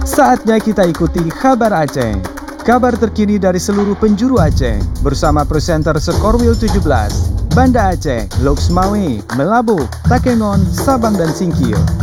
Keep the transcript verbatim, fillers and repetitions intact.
Saatnya kita ikuti kabar Aceh. Kabar terkini dari seluruh penjuru Aceh bersama presenter Skorwil tujuh belas, Banda Aceh, Loksmawe, Melabu, Takengon, Sabang dan Singkil.